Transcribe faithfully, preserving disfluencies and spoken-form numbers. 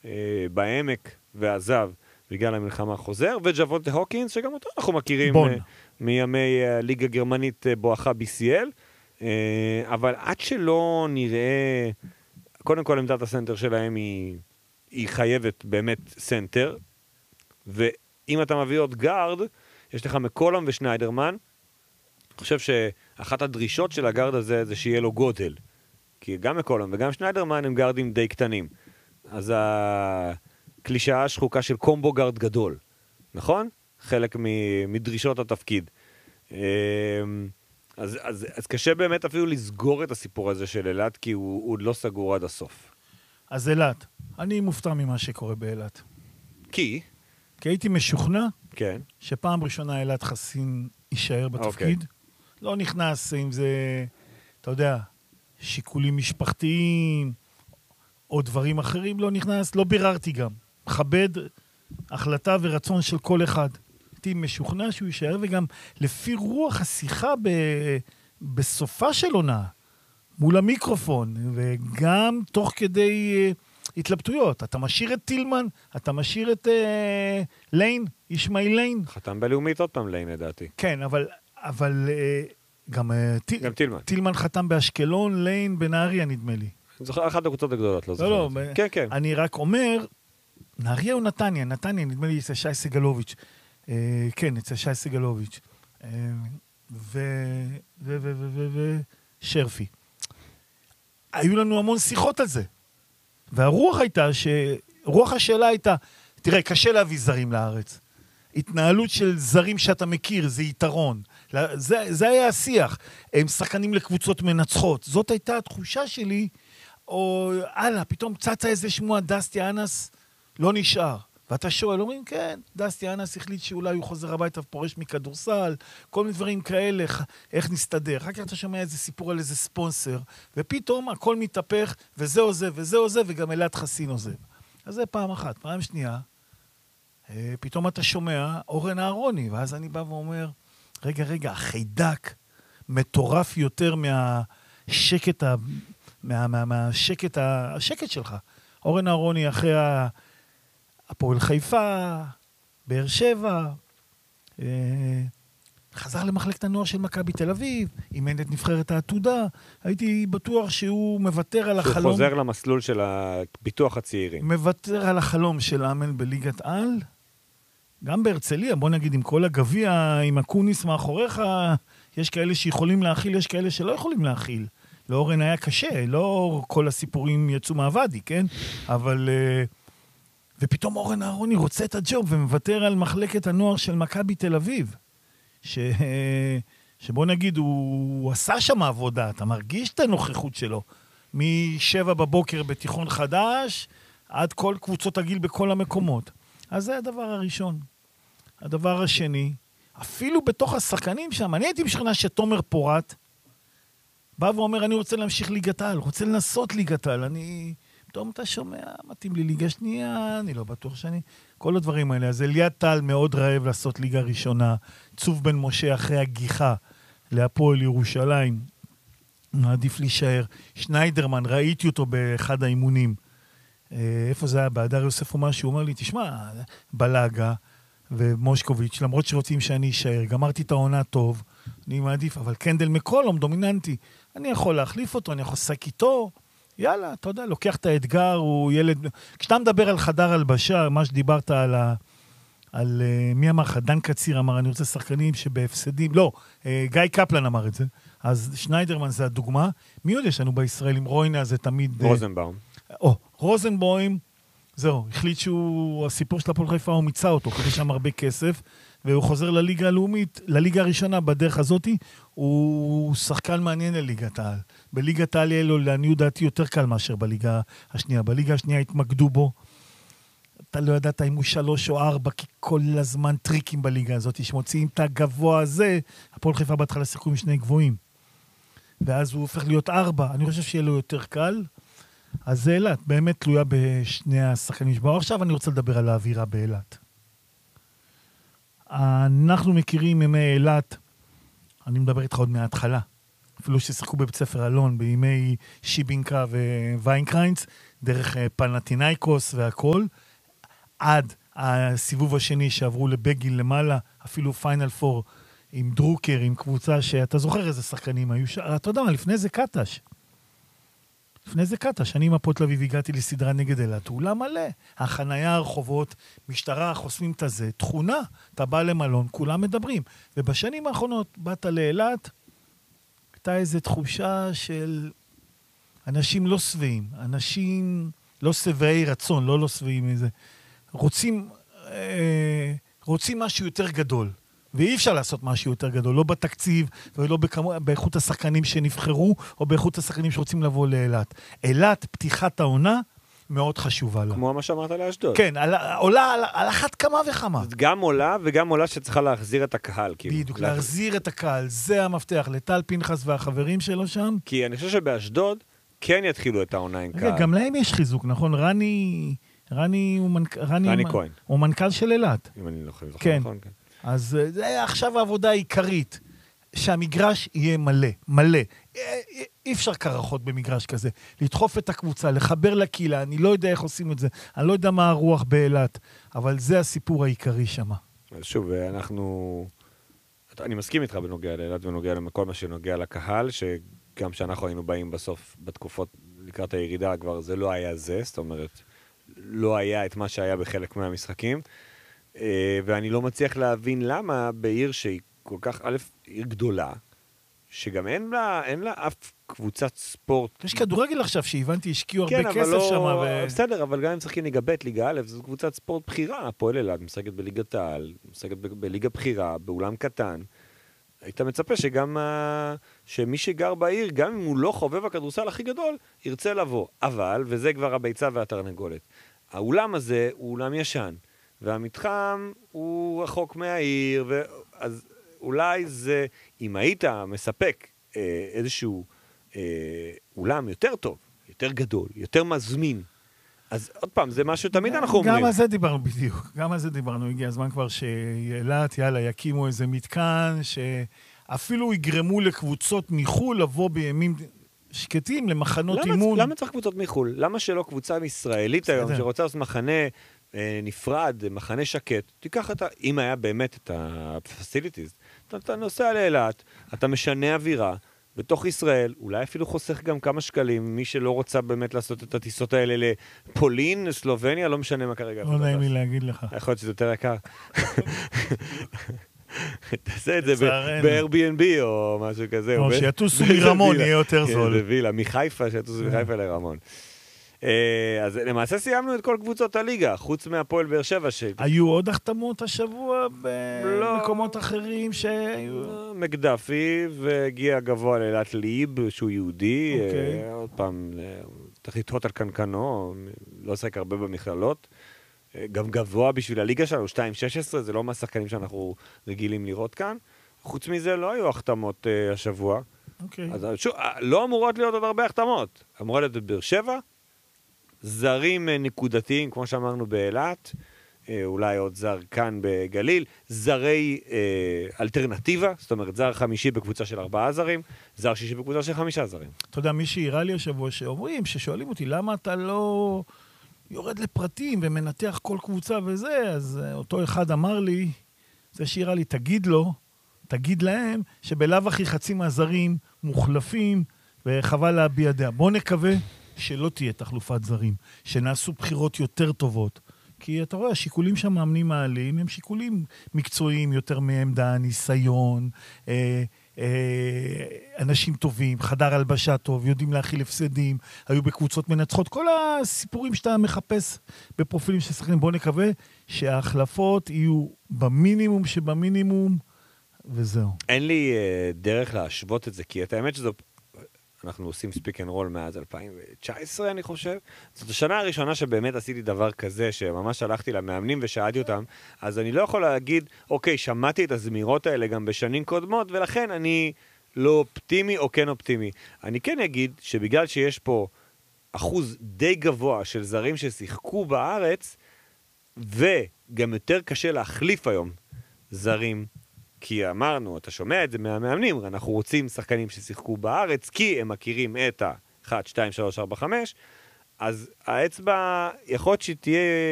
אה, בעמק ועזב בגלל המלחמה חוזר, וג'וונטה הוקינס, שגם אותו אנחנו מכירים בון. אה, מימי הליגה הגרמנית אה, בואכה בי סי אל, אה, אבל עד שלא נראה, קודם כל עמדת הסנטר שלהם היא, היא חייבת באמת סנטר, ואם אתה מביא עוד גארד, יש לך מקולום ושניידרמן, אני חושב שאחת הדרישות של הגארד הזה זה שיהיה לו גודל, כי גם מקולום וגם שניידרמן הם גארדים די קטנים, אז הקלישאה השחוקה של קומבו גארד גדול, נכון? חלק מדרישות התפקיד. אז, אז, אז קשה באמת אפילו לסגור את הסיפור הזה של אילת, כי הוא, הוא לא סגור עד הסוף. אז אילת, אני מופתע ממה שקורה באילת. כי? כי הייתי משוכנע כן. שפעם ראשונה אילת חסין יישאר בתפקיד. Okay. לא נכנס אם זה, אתה יודע, שיקולים משפחתיים או דברים אחרים, לא נכנס, לא ביררתי גם. מכבד החלטה ורצון של כל אחד. הייתי משוכנע שהוא יישאר, וגם לפי רוח השיחה ב... בסופה של עונה, מול המיקרופון, וגם תוך כדי uh, התלבטויות. אתה משאיר את טילמן, אתה משאיר את uh, ליין, ישמעאל ליין. חתם בלאומית עוד פעם ליין, לדעתי. כן, אבל, אבל uh, גם, uh, גם טיל, טילמן. טילמן חתם באשקלון, ליין בנהריה, נדמה לי. אני זוכר אחת הקבוצות הגדולות, לא זוכר. לא, לא, כן, כן. אני רק אומר, נהריה או נתניה, נתניה, נדמה לי, אצל שי סגלוביץ'. אה, כן, אצל שי סגלוביץ'. אה, ו... ו... ו... ו... ו... ו... שרפי. היו לנו המון שיחות על זה. והרוח הייתה, ש... רוח השאלה הייתה, תראה, קשה להביא זרים לארץ. התנהלות של זרים שאתה מכיר, זה יתרון. זה, זה היה השיח. הם שחקנים לקבוצות מנצחות. זאת הייתה התחושה שלי, או, הלאה, פתאום צצה איזה שמוע, דסטי אנס לא נשאר. ואתה שואל, אומרים, כן, דסטי אנס החליט שאולי הוא חוזר הביתה ופורש מכדורסל, כל מיני דברים כאלה, איך נסתדר. אחר כך אתה שומע איזה סיפור על איזה ספונסר, ופתאום הכל מתהפך, וזה עוזב, וזה עוזב, וגם אילת חסין עוזב. אז זה פעם אחת. פעם שנייה, פתאום אתה שומע אורן אהרוני, ואז אני בא ואומר, רגע, רגע, החיידק מטורף יותר מהשקט, ה... מה, מה, מהשקט, ה... השקט שלך. אורן אהרוני אחרי ה... הפועל חיפה, באר שבע, אה... חזר למחלקת הנוער של מכבי תל אביב, אימן את נבחרת העתודה, הייתי בטוח שהוא מוותר על החלום. שהוא חוזר למסלול של הביטוח הצעירים. מוותר על החלום של לאמן בליגת על, גם בהרצליה, בוא נגיד, עם כל הגביע, עם הקוניס מאחוריך, יש כאלה שיכולים להכיל, יש כאלה שלא יכולים להכיל. לאורן היה קשה, לא כל הסיפורים יצאו מהוואדי, כן? אבל... ופתאום אורן אהרוני רוצה את הג'וב ומוותר על מחלקת הנוער של מכבי תל אביב. ש... שבוא נגיד, הוא, הוא עשה שם עבודה, אתה מרגיש את הנוכחות שלו. משבע בבוקר בתיכון חדש, עד כל קבוצות הגיל בכל המקומות. אז זה הדבר הראשון. הדבר השני, אפילו בתוך השחקנים שם, אני הייתי משכנע שתומר פורט, בא ואומר, אני רוצה להמשיך ליגת העל, רוצה לנסות ליגת העל, אני... פתאום אתה שומע, מתאים לי ליגה שנייה, אני לא בטוח שאני... כל הדברים האלה. אז אליעד טל מאוד רעב לעשות ליגה ראשונה, צוף בן משה אחרי הגיחה להפועל ירושלים, מעדיף להישאר. שניידרמן, ראיתי אותו באחד האימונים, איפה זה היה? באדר יוסף או משהו, הוא אומר לי, תשמע, בלגה ומושקוביץ', למרות שרוצים שאני אשאר, גמרתי את העונה טוב, אני מעדיף, אבל קנדל מקולום דומיננטי, אני יכול להחליף אותו, אני יכול לשחק איתו, יאללה, אתה יודע, לוקח את האתגר, הוא ילד... כשאתה מדבר על חדר הלבשה, מה שדיברת על ה... על... מי אמר לך? דן קציר אמר, אני רוצה שחקנים שבהפסדים... לא, גיא קפלן אמר את זה. אז שניידרמן זה הדוגמה. מי עוד יש לנו בישראל? עם רוינה זה תמיד... רוזנבאום. או, רוזנבוים, זהו, החליט שהוא... הסיפור של הפועל חיפה הוא מיצה אותו, כדי שם הרבה כסף, והוא חוזר לליגה הלאומית, לליגה הראשונה בדרך הזאת, הוא שחקן מעניין לליגת העל. בליגת העל יהיה לו לעניות דעתי יותר קל מאשר בליגה השנייה. בליגה השנייה התמקדו בו, אתה לא ידעת אם הוא שלוש או ארבע, כי כל הזמן טריקים בליגה הזאת, שמוציאים את הגבוה הזה, הפועל חיפה בהתחלה שיחקו עם שני גבוהים. ואז הוא הופך להיות ארבע, אני חושב שיהיה לו יותר קל. אז זה אילת, באמת תלויה בשני השחקנים שבאו. עכשיו אני רוצה לדבר על האווירה באילת. אנחנו מכירים ימי אילת, אני מדבר איתך עוד מההתחלה, אפילו ששיחקו בבית ספר אלון, בימי שיבינקה וויינקריינץ, דרך פנתינייקוס והכל, עד הסיבוב השני שעברו לבגיל למעלה, אפילו פיינל פור עם דרוקר, עם קבוצה שאתה זוכר איזה שחקנים היו שם, אתה יודע מה, לפני זה קטש. לפני זה קטש, אני עם הפועל תל אביב הגעתי לסדרה נגד אילת, אולם מלא, החנייה, הרחובות, משטרה, חוסמים את הזה, תכונה, אתה בא למלון, כולם מדברים. ובשנים האחרונות באת לאילת, הייתה איזו תחושה של אנשים לא שבעים, אנשים לא שבעי רצון, לא לא שבעים מזה. רוצים, אה, רוצים משהו יותר גדול, ואי אפשר לעשות משהו יותר גדול, לא בתקציב ולא בכמו, באיכות השחקנים שנבחרו, או באיכות השחקנים שרוצים לבוא לאילת. אילת, פתיחת העונה, מאוד חשובה לה. כמו מה שאמרת לאשדוד. כן, על, עולה על, על אחת כמה וכמה. גם עולה וגם עולה שצריכה להחזיר את הקהל. כאילו. בדיוק, לה... להחזיר את הקהל, זה המפתח, לטל פנחס והחברים שלו שם. כי אני חושב שבאשדוד כן יתחילו את העונה עם קהל. גם להם יש חיזוק, נכון? רני... רני הוא, מנק... רני רני הוא... כהן. הוא מנכ"ל של אילת. אם אני לא חושב, כן. נכון, כן. אז זה עכשיו העבודה העיקרית, שהמגרש יהיה מלא, מלא. אי אפשר קרחות במגרש כזה. לדחוף את הקבוצה, לחבר לקהילה, אני לא יודע איך עושים את זה, אני לא יודע מה הרוח באילת, אבל זה הסיפור העיקרי שם. אז שוב, אנחנו... אני מסכים איתך בנוגע לאילת ונוגע לכל מה שנוגע לקהל, שגם שאנחנו היינו באים בסוף, בתקופות לקראת הירידה, כבר זה לא היה זה, זאת אומרת, לא היה את מה שהיה בחלק מהמשחקים. ואני לא מצליח להבין למה בעיר שהיא כל כך, א', עיר גדולה, שגם אין לה, אין לה אף קבוצת ספורט. יש כדורגל עכשיו שהבנתי, השקיעו כן, הרבה כסף לא, שם. ו... בסדר, אבל גם אם משחקים ליגה ב', ליגה א', זו קבוצת ספורט בחירה. הפועל אילת משחקת בליגת העל, משחקת ב- בליגה בחירה, באולם קטן. היית מצפה שגם, שמי שגר בעיר, גם אם הוא לא חובב הכדורסל הכי גדול, ירצה לבוא. אבל, וזה כבר הביצה והתרנגולת, האולם הזה הוא אולם ישן. והמתחם הוא רחוק מהעיר, ו... אז אולי זה, אם היית מספק אה, איזשהו אה, אולם יותר טוב, יותר גדול, יותר מזמין, אז עוד פעם, זה משהו תמיד אנחנו אומרים. גם על זה דיברנו בדיוק, גם על זה דיברנו, הגיע הזמן כבר שאילת, יאללה, יקימו איזה מתקן, שאפילו יגרמו לקבוצות מחול לבוא בימים שקטים, למחנות למה, אימון. למה צריך קבוצות מחול? למה שלא קבוצה ישראלית היום, שרוצה לעשות מחנה נפרד, מחנה שקט, תיקח את ה... אם היה באמת את ה-facilities, אתה, אתה נוסע לאילת, אתה משנה אווירה, בתוך ישראל, אולי אפילו חוסך גם כמה שקלים, מי שלא רוצה באמת לעשות את הטיסות האלה לפולין, סלובניה, לא משנה מה כרגע. לא נעים לי להגיד לך. יכול להיות שזה יותר יקר. תעשה את זה ב-Airbnb או משהו כזה. או שיטוסו מרמון, יהיה יותר זול. בווילה, מחיפה, שיטוסו מחיפה לרמון. אז למעשה סיימנו את כל קבוצות הליגה, חוץ מהפועל באר שבע. היו עוד החתמות השבוע במקומות אחרים שהיו... מקדפי, והגיע גבוה לאילת ליב, שהוא יהודי, עוד פעם, צריך לתהות על קנקנו, לא עסק הרבה במכללות, גם גבוה בשביל הליגה שלנו, שתיים שש עשרה, זה לא מהשחקנים שאנחנו רגילים לראות כאן. חוץ מזה לא היו החתמות השבוע. אז שוב, לא אמורות להיות עוד הרבה החתמות. אמורה להיות באר שבע, זרים נקודתיים, כמו שאמרנו באילת, אולי עוד זר כאן בגליל, זרי אה, אלטרנטיבה, זאת אומרת, זר חמישי בקבוצה של ארבעה זרים, זר שישי בקבוצה של חמישה זרים. אתה יודע, מי שהראה לי השבוע שאומרים, ששואלים אותי, למה אתה לא יורד לפרטים ומנתח כל קבוצה וזה, אז אותו אחד אמר לי, זה שהראה לי, תגיד לו, תגיד להם, שבלאו הכי חצי מהזרים מוחלפים, וחבל להביע דעה. בוא נקווה שלא תהיה תחלופת זרים, שנעשו בחירות יותר טובות. כי אתה רואה, השיקולים שהמאמנים מעלים הם שיקולים מקצועיים יותר מעמדה, ניסיון, אה, אה, אנשים טובים, חדר הלבשה טוב, יודעים להכיל הפסדים, היו בקבוצות מנצחות, כל הסיפורים שאתה מחפש בפרופילים של שחקנים. בוא נקווה שההחלפות יהיו במינימום שבמינימום, וזהו. אין לי אה, דרך להשוות את זה, כי את האמת שזו... אנחנו עושים ספיק אנד רול מאז אלפיים תשע עשרה, אני חושב. זאת השנה הראשונה שבאמת עשיתי דבר כזה, שממש הלכתי למאמנים ושאלתי אותם, אז אני לא יכול להגיד, אוקיי, שמעתי את הזמירות האלה גם בשנים קודמות, ולכן אני לא אופטימי או כן אופטימי. אני כן אגיד שבגלל שיש פה אחוז די גבוה של זרים ששיחקו בארץ, וגם יותר קשה להחליף היום זרים, כי אמרנו, אתה שומע את זה מהמאמנים, אנחנו רוצים שחקנים ששיחקו בארץ, כי הם מכירים את ה-אחת, שתיים, שלוש, ארבע, חמש, אז האצבע, יכול להיות שתהיה